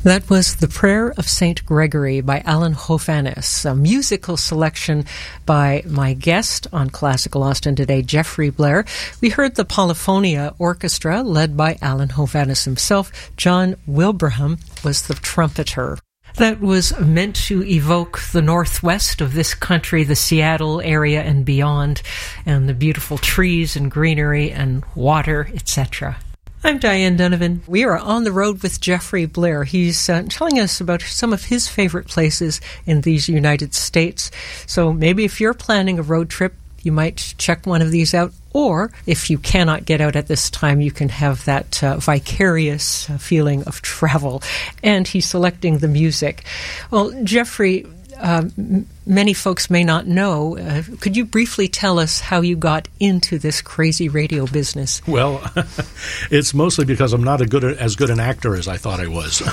That was The Prayer of St. Gregory by Alan Hovhaness, a musical selection by my guest on Classical Austin today, Jeffrey Blair. We heard the Polyphonia Orchestra, led by Alan Hovhaness himself. John Wilbraham was the trumpeter. That was meant to evoke the northwest of this country, the Seattle area and beyond, and the beautiful trees and greenery and water, etc. I'm Diane Donovan. We are on the road with Jeffrey Blair. He's telling us about some of his favorite places in these United States. So maybe if you're planning a road trip, you might check one of these out. Or if you cannot get out at this time, you can have that vicarious feeling of travel. And he's selecting the music. Well, Jeffrey, many folks may not know. Could you briefly tell us how you got into this crazy radio business? Well, it's mostly because I'm not as good an actor as I thought I was.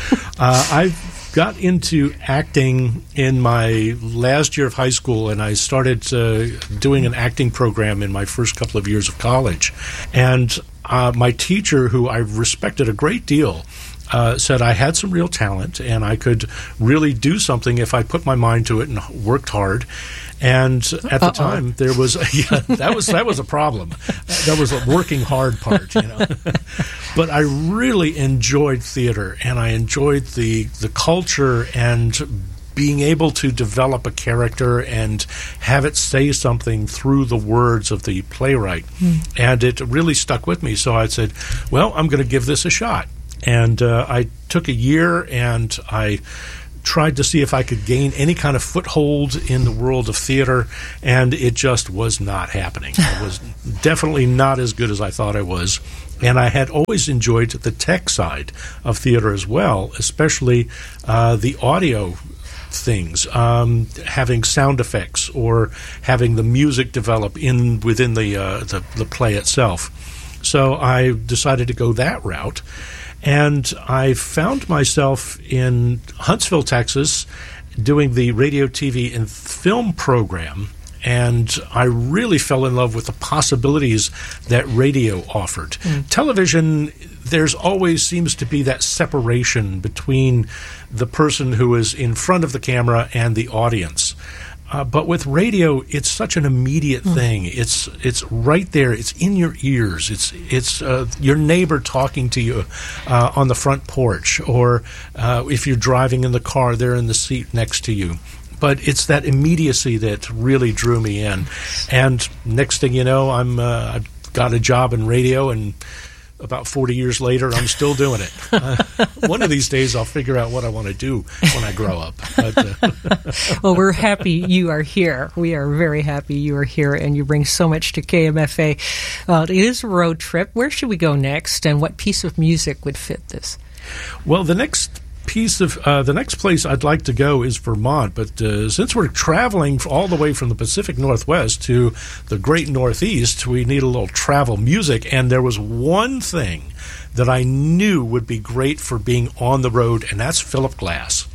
I got into acting in my last year of high school, and I started doing an acting program in my first couple of years of college. And my teacher, who I respected a great deal, said I had some real talent and I could really do something if I put my mind to it and worked hard. And at the time, there was that was a problem. That was a working hard part, you know. But I really enjoyed theater, and I enjoyed the culture and being able to develop a character and have it say something through the words of the playwright. And it really stuck with me. So I said, well, I'm going to give this a shot. And I took a year, and I tried to see if I could gain any kind of foothold in the world of theater, and it just was not happening. I was definitely not as good as I thought I was. And I had always enjoyed the tech side of theater as well, especially the audio things, having sound effects or having the music develop within the play itself. So I decided to go that route. And I found myself in Huntsville, Texas, doing the radio, TV, and film program, and I really fell in love with the possibilities that radio offered. Television, there's always seems to be that separation between the person who is in front of the camera and the audience. But with radio, it's such an immediate thing. It's right there. It's in your ears. It's your neighbor talking to you on the front porch, or if you're driving in the car, they're in the seat next to you. But it's that immediacy that really drew me in. And next thing you know, I've got a job in radio, and about 40 years later, I'm still doing it. One of these days, I'll figure out what I want to do when I grow up. But, well, we're happy you are here. We are very happy you are here, and you bring so much to KMFA. It is a road trip. Where should we go next, and what piece of music would fit this? Well, the next place I'd like to go is Vermont, but since we're traveling all the way from the Pacific Northwest to the Great Northeast, we need a little travel music, and there was one thing that I knew would be great for being on the road, and that's Philip Glass.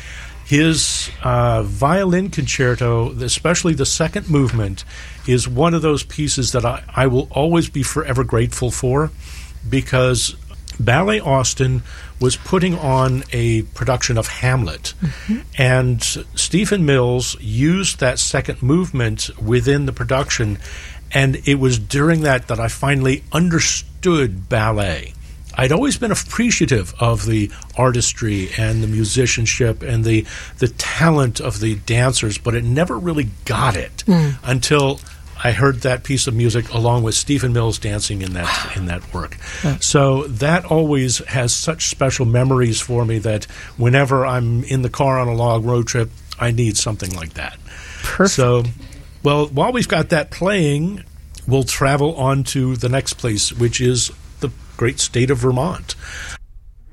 His violin concerto, especially the second movement, is one of those pieces that I will always be forever grateful for, because Ballet Austin was putting on a production of Hamlet, and Stephen Mills used that second movement within the production, and it was during that I finally understood ballet. I'd always been appreciative of the artistry and the musicianship and the talent of the dancers, but it never really got it until I heard that piece of music along with Stephen Mills dancing in that work. So that always has such special memories for me that whenever I'm in the car on a long road trip, I need something like that. Perfect. So, well, while we've got that playing, we'll travel on to the next place, which is the great state of Vermont.